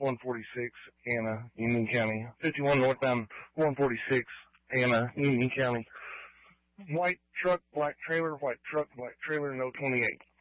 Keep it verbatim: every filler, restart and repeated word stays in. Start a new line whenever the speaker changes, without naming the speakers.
one forty-six, Anna, Union County. fifty-one northbound, one forty-six, Anna, Union County. White truck, black trailer, white truck, black trailer, no twenty-eight.